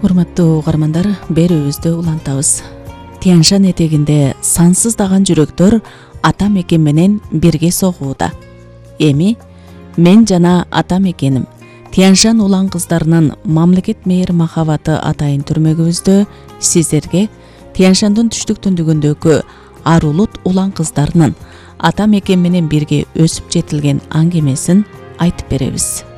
Урматтуу угармандар, берүүбүздү улантабыз. Тянь-Шань этегинде сансыздаган жүрөктөр ата мекен менен бирге согууда. Эми мен жана ата мекеним Тянь-Шань улан кыздарынын мамлекет мээр махабаты атайын түрмөгүбүздө сиздерге Тянь-Шаньдын түштүк түндүгүндөгү Арулут улан кыздарынын ата мекен менен бирге өсүп жетилген аңгемесин айтып беребиз.